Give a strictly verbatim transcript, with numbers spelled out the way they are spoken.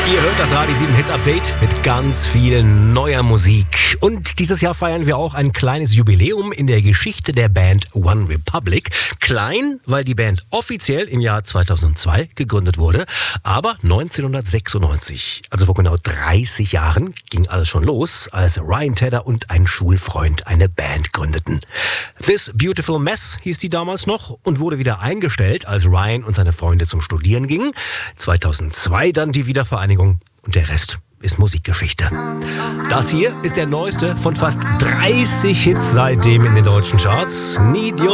Ihr hört das Radio sieben Hit Update mit ganz viel neuer Musik. Und dieses Jahr feiern wir auch ein kleines Jubiläum in der Geschichte der Band One Republic. Klein, weil die Band offiziell im Jahr zweitausendzwei gegründet wurde. Aber neunzehnhundertsechsundneunzig, also vor genau dreißig Jahren, ging alles schon los, als Ryan Tedder und ein Schulfreund eine Band gründeten. This Beautiful Mess hieß die damals noch und wurde wieder eingestellt, als Ryan und seine Freunde zum Studieren gingen. zweitausendzwei dann die Wiedervereinigung und der Rest ist Musikgeschichte. Das hier ist der neueste von fast dreißig Hits seitdem in den deutschen Charts. Need Your